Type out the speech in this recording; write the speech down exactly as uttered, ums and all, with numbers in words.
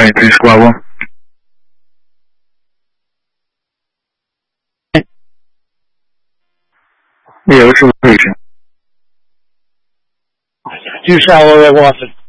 County Police Squad one. Yeah, what's your location? Two South Lorette, Watson.